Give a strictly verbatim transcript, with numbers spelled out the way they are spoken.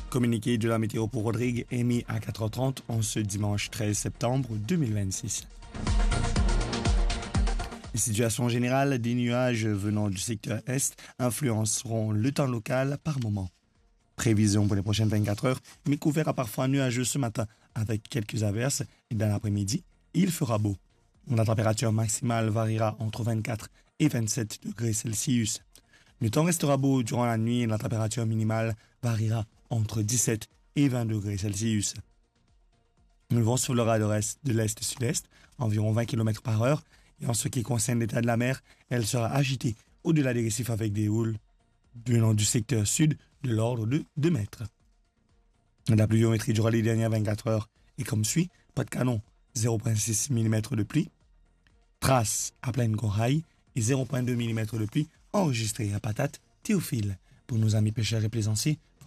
Communiqué de la météo pour Rodrigue émis à quatre heures trente en ce dimanche treize septembre deux mille vingt-six. Les situations générales des nuages venant du secteur est influenceront le temps local par moment. Prévision pour les prochaines vingt-quatre heures, mi-couvert à parfois nuageux ce matin avec quelques averses et dans l'après-midi, il fera beau. La température maximale variera entre vingt-quatre et vingt-sept degrés Celsius. Le temps restera beau durant la nuit et la température minimale variera entre dix-sept et vingt degrés Celsius. Le vent soufflera de l'est de l'est-sud-est, environ vingt kilomètres par heure, et en ce qui concerne l'état de la mer, elle sera agitée au-delà des récifs avec des houles venant du secteur sud de l'ordre de deux mètres. La pluviométrie durant les dernières vingt-quatre heures est comme suit: Pas-de-Canon, zéro virgule six millimètres de pluie, Trace à Plaine Corail et zéro virgule deux millimètres de pluie enregistrée à Patate, Théophile. Pour nos amis pêcheurs et plaisanciers,